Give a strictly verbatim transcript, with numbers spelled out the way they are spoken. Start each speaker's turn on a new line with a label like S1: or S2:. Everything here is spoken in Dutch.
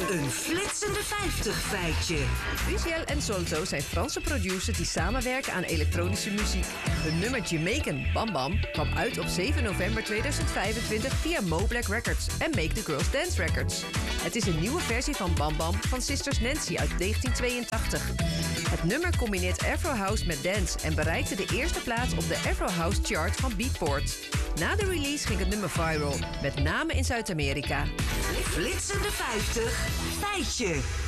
S1: Een flitsende vijftig feitje.
S2: Uziel en Solto zijn Franse producers die samenwerken aan elektronische muziek. Hun nummer Jamaican Bam Bam kwam uit op zeven november tweeduizend vijfentwintig via Mo Black Records en Make the Girls Dance Records. Het is een nieuwe versie van Bam Bam van Sisters Nancy uit negentien tweeëntachtig. Het nummer combineert Afro House met dance en bereikte de eerste plaats op de Afro House chart van Beatport. Na de release ging het nummer viral, met name in Zuid-Amerika.
S1: Flitsende vijftig feitje.